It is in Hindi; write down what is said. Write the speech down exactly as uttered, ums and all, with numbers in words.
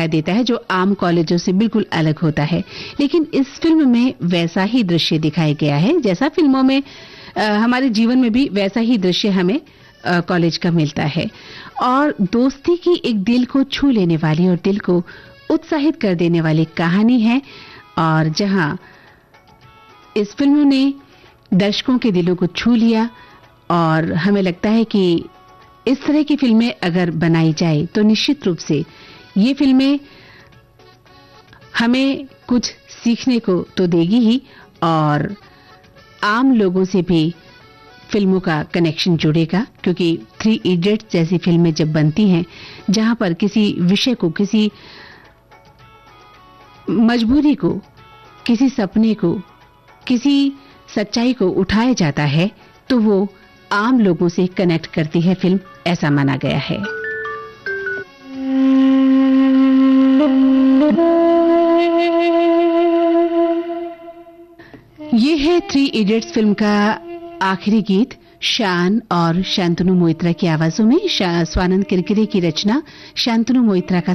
दिखाई देता है जो आम कॉलेजों से बिल्कुल अलग होता है। लेकिन इस फिल्म में वैसा ही दृश्य दिखाया गया है जैसा फिल्मों में आ, हमारे जीवन में भी वैसा ही दृश्य हमें कॉलेज का मिलता है। और दोस्ती की एक दिल को छू लेने वाली और दिल को उत्साहित कर देने वाली कहानी है, और जहां इस फिल्म ने दर्शकों के दिलों को छू लिया और हमें लगता है कि इस तरह की फिल्में अगर बनाई जाए तो निश्चित रूप से ये फिल्में हमें कुछ सीखने को तो देगी ही, और आम लोगों से भी फिल्मों का कनेक्शन जुड़ेगा। क्योंकि थ्री इडियट्स जैसी फिल्में जब बनती हैं जहां पर किसी विषय को, किसी मजबूरी को, किसी सपने को, किसी सच्चाई को उठाया जाता है तो वो आम लोगों से कनेक्ट करती है फिल्म, ऐसा माना गया है। ये है थ्री इडियट्स फिल्म का आखिरी गीत, शान और शांतनु मोइत्रा की आवाजों में। स्वानंद किरकिरे की रचना, शांतनु मोइत्रा का